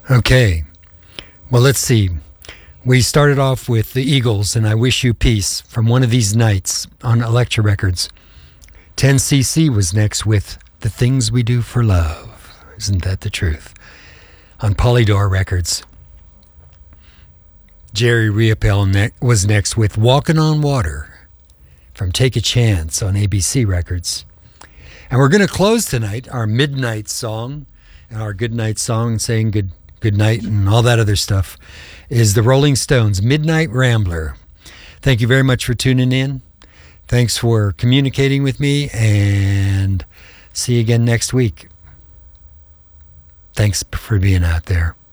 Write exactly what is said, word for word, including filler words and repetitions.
Okay. Well, let's see. We started off with the Eagles and I Wish You Peace from One of These Nights on Elektra Records. ten C C was next with The Things We Do for Love. Isn't that the truth? On Polydor Records. Jerry Riopelle ne- was next with Walking on Water from Take a Chance on A B C Records. And we're going to close tonight our midnight song and our good night song saying good good night and all that other stuff is the Rolling Stones' Midnight Rambler. Thank you very much for tuning in. Thanks for communicating with me, and see you again next week. Thanks for being out there.